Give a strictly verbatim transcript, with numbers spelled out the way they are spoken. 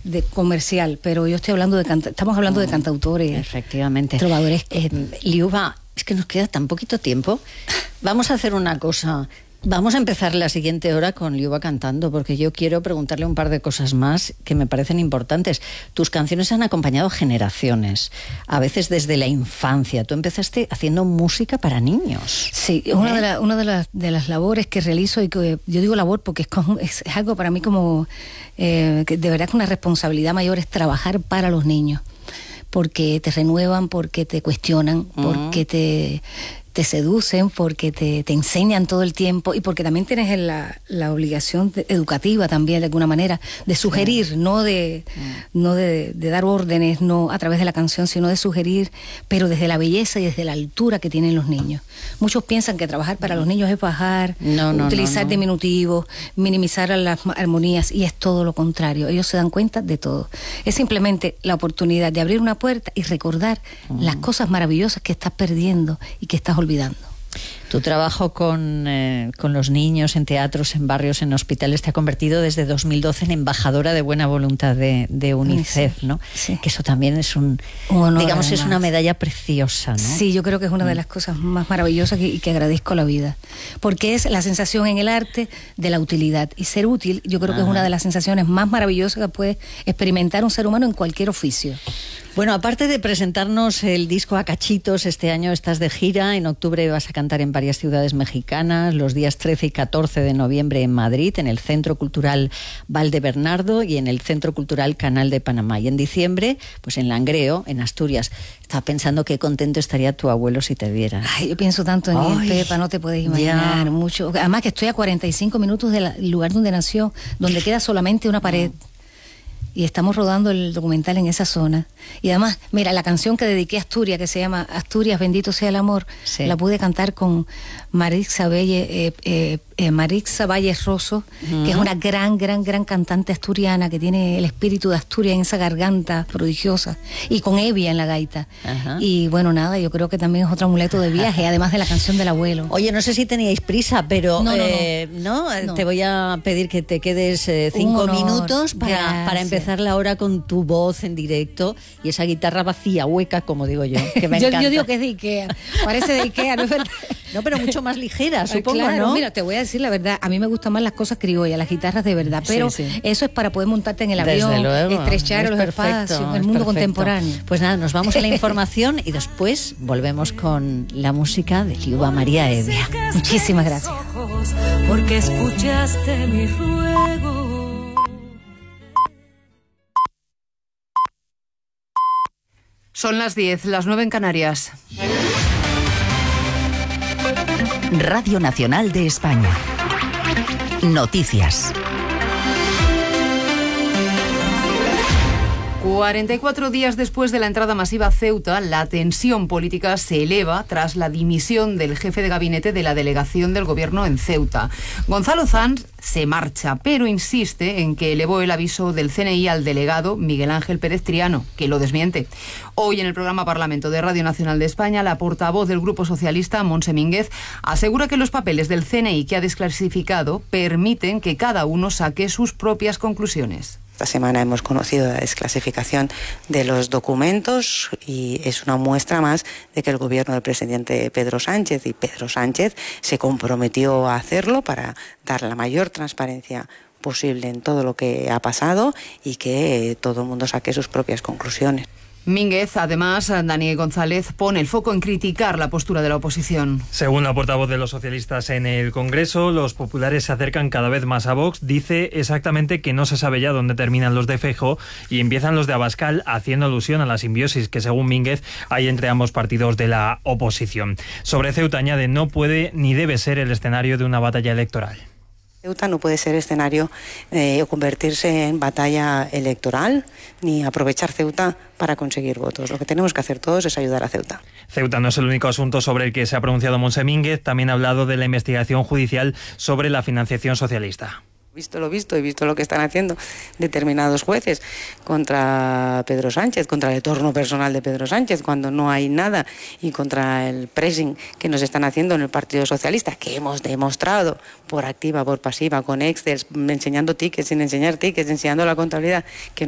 de comercial, pero yo estoy hablando de canta, estamos hablando de cantautores, efectivamente, trovadores. Eh, Liuba, es que nos queda tan poquito tiempo. Vamos a hacer una cosa. Vamos a empezar la siguiente hora con Liuba cantando, porque yo quiero preguntarle un par de cosas más que me parecen importantes. Tus canciones han acompañado generaciones, a veces desde la infancia. Tú empezaste haciendo música para niños. Sí, ¿Eh? una, de, la, una de, las, de las labores que realizo, y que yo digo labor porque es, como, es, es algo para mí como, eh, que de verdad que una responsabilidad mayor es trabajar para los niños, porque te renuevan, porque te cuestionan, uh-huh. porque te... te seducen, porque te, te enseñan todo el tiempo, y porque también tienes la, la obligación de, educativa también, de alguna manera, de sugerir, sí. no, de, mm. no de, de dar órdenes, no a través de la canción, sino de sugerir, pero desde la belleza y desde la altura que tienen los niños. Muchos piensan que trabajar para los niños es bajar, no, no, utilizar no, no. diminutivos, minimizar las armonías, y es todo lo contrario. Ellos se dan cuenta de todo. Es simplemente la oportunidad de abrir una puerta y recordar mm. las cosas maravillosas que estás perdiendo y que estás olvidando. olvidando. Tu trabajo con, eh, con los niños en teatros, en barrios, en hospitales, te ha convertido desde dos mil doce en embajadora de buena voluntad de, de UNICEF, ¿no? Sí. Que eso también es un, un honor, digamos, además. Es una medalla preciosa, ¿no? Sí, yo creo que es una mm. de las cosas más maravillosas que, y que agradezco a la vida, porque es la sensación en el arte de la utilidad, y ser útil yo creo Ajá. que es una de las sensaciones más maravillosas que puede experimentar un ser humano en cualquier oficio. Bueno, aparte de presentarnos el disco a cachitos, este año estás de gira. En octubre vas a cantar en varias ciudades mexicanas, los días trece y catorce de noviembre en Madrid, en el Centro Cultural Valdebernardo y en el Centro Cultural Canal de Panamá. Y en diciembre, pues en Langreo, en Asturias. Estaba pensando qué contento estaría tu abuelo si te viera. Ay, yo pienso tanto en Ay, él, Pepa, no te puedes imaginar, ya. mucho. Además que estoy a cuarenta y cinco minutos del lugar donde nació, donde queda solamente una pared. Y estamos rodando el documental en esa zona. Y además, mira, la canción que dediqué a Asturias, que se llama Asturias, bendito sea el amor, sí. la pude cantar con Marixa Valle, eh, eh, eh, Marixa Valles Rosso, uh-huh. que es una gran, gran, gran cantante asturiana, que tiene el espíritu de Asturias en esa garganta prodigiosa, y con Evia en la gaita. Uh-huh. Y bueno, nada, yo creo que también es otro amuleto de viaje, además de la canción del abuelo. Oye, no sé si teníais prisa, pero no, no, eh, no. No, no, te voy a pedir que te quedes eh, cinco minutos para, para empezar la hora con tu voz en directo y esa guitarra vacía, hueca, como digo yo, que me yo, encanta. Yo digo que es de Ikea, parece de Ikea, ¿no es verdad? No, pero mucho más ligera, supongo, claro, ¿no? Mira, te voy a decir la verdad, a mí me gustan más las cosas criollas, las guitarras de verdad, pero sí, sí. eso es para poder montarte en el avión, Desde luego, estrechar los perfecto, espacios, el mundo perfecto. contemporáneo. Pues nada, nos vamos a la información y después volvemos con la música de Liuba María Evia. Muchísimas gracias. Porque escuchaste mi ruego. Son las diez, las nueve en Canarias. Radio Nacional de España. Noticias. cuarenta y cuatro días después de la entrada masiva a Ceuta, la tensión política se eleva tras la dimisión del jefe de gabinete de la delegación del gobierno en Ceuta. Gonzalo Sanz se marcha, pero insiste en que elevó el aviso del C N I al delegado Miguel Ángel Pérez Triano, que lo desmiente. Hoy en el programa Parlamento de Radio Nacional de España, la portavoz del Grupo Socialista, Montse Mínguez, asegura que los papeles del C N I que ha desclasificado permiten que cada uno saque sus propias conclusiones. Esta semana hemos conocido la desclasificación de los documentos y es una muestra más de que el gobierno del presidente Pedro Sánchez y Pedro Sánchez se comprometió a hacerlo para dar la mayor transparencia posible en todo lo que ha pasado y que todo el mundo saque sus propias conclusiones. Mínguez, además, Daniel González, pone el foco en criticar la postura de la oposición. Según la portavoz de los socialistas en el Congreso, los populares se acercan cada vez más a Vox. Dice exactamente que no se sabe ya dónde terminan los de Feijóo y empiezan los de Abascal, haciendo alusión a la simbiosis que, según Mínguez, hay entre ambos partidos de la oposición. Sobre Ceuta añade, no puede ni debe ser el escenario de una batalla electoral. Ceuta no puede ser escenario eh, o convertirse en batalla electoral, ni aprovechar Ceuta para conseguir votos. Lo que tenemos que hacer todos es ayudar a Ceuta. Ceuta no es el único asunto sobre el que se ha pronunciado Montse Mínguez, también ha hablado de la investigación judicial sobre la financiación socialista. Visto lo visto, he visto lo que están haciendo determinados jueces contra Pedro Sánchez, contra el entorno personal de Pedro Sánchez, cuando no hay nada, y contra el pressing que nos están haciendo en el Partido Socialista, que hemos demostrado por activa, por pasiva, con Excel, enseñando tickets, sin enseñar tickets, enseñando la contabilidad, que